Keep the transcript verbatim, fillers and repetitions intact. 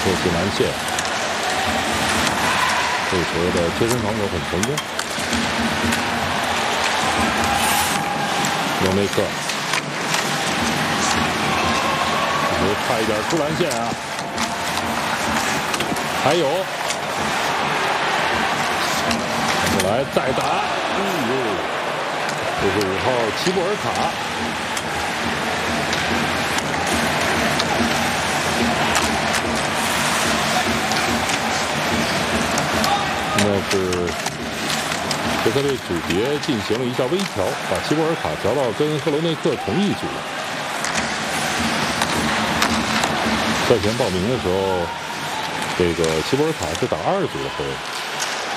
这是拦线，这球的贴身防守很成功。尤内克，这球差一点出拦线啊！还有，看过来再打，哎呦，这是五号齐布尔卡。 现在是这个队组别进行了一下微调，把齐布尔卡调到跟赫罗内克同一组。赛前报名的时候，这个齐布尔卡是打二组的后卫。